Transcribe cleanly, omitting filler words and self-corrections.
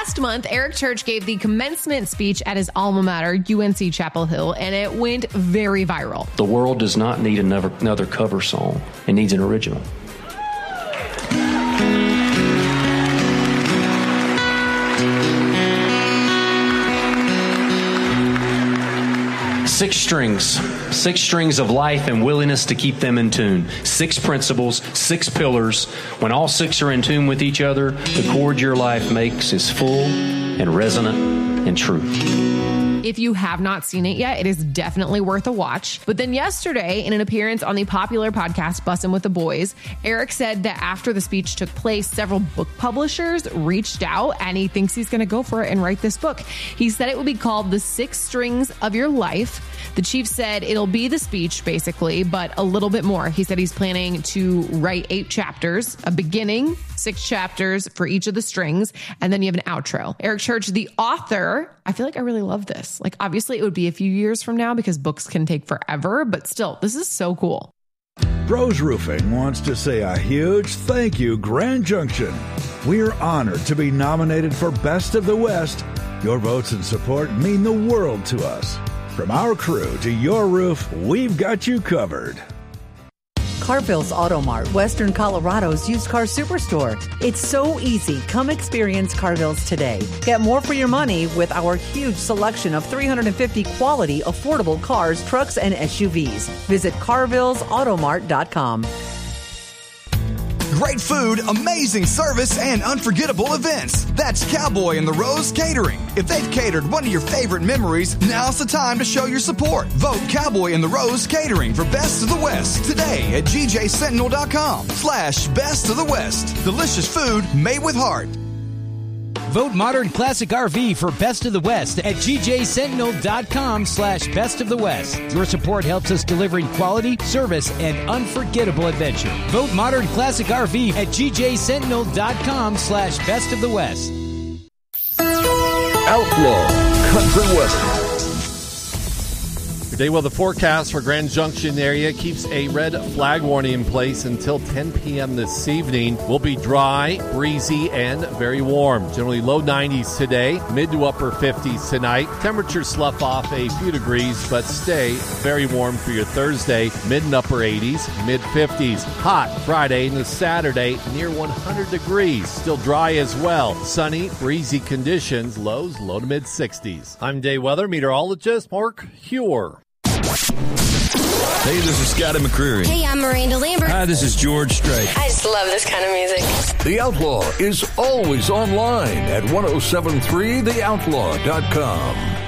Last month, Eric Church gave the commencement speech at his alma mater, UNC Chapel Hill, and it went very viral. The world does not need another cover song. It needs an original. Six strings of life and willingness to keep them in tune. 6 principles, 6 pillars. When all 6 are in tune with each other, the chord your life makes is full and resonant and true. If you have not seen it yet, it is definitely worth a watch. But then yesterday, in an appearance on the popular podcast Bussin' with the Boys, Eric said that after the speech took place, several book publishers reached out and he thinks he's going to go for it and write this book. He said it will be called The 6 Strings of Your Life. The chief said it'll be the speech, basically, but a little bit more. He said he's planning to write 8 chapters, a beginning, 6 chapters for each of the strings, and then you have an outro. Eric Church, the author, I feel like I really love this. Like, obviously, it would be a few years from now because books can take forever, but still, this is so cool. Bros Roofing wants to say a huge thank you, Grand Junction. We're honored to be nominated for Best of the West. Your votes and support mean the world to us. From our crew to your roof, we've got you covered. Carville's Auto Mart, Western Colorado's used car superstore. It's so easy. Come experience Carville's today. Get more for your money with our huge selection of 350 quality, affordable cars, trucks, and SUVs. Visit carvillesautomart.com. Great food, amazing service, and unforgettable events. That's Cowboy and the Rose Catering. If they've catered one of your favorite memories, now's the time to show your support. Vote Cowboy and the Rose Catering for Best of the West today at gjsentinel.com/Best of the West. Delicious food made with heart. Vote Modern Classic RV for Best of the West at gjsentinel.com/Best of the West. Your support helps us delivering quality, service, and unforgettable adventure. Vote Modern Classic RV at gjsentinel.com/Best of the West. Outlaw Country Weather. Today, well, the forecast for Grand Junction area keeps a red flag warning in place until 10 p.m. this evening. Will be dry, breezy, and very warm. Generally low 90s today, mid to upper 50s tonight. Temperatures slough off a few degrees, but stay very warm for your Thursday. Mid and upper 80s, mid 50s. Hot Friday into Saturday, near 100 degrees. Still dry as well. Sunny, breezy conditions, lows low to mid 60s. I'm day weather meteorologist Mark Huer. Hey, this is Scotty McCreery. Hey, I'm Miranda Lambert. Hi, this is George Strait. I just love this kind of music. The Outlaw is always online at 1073theoutlaw.com.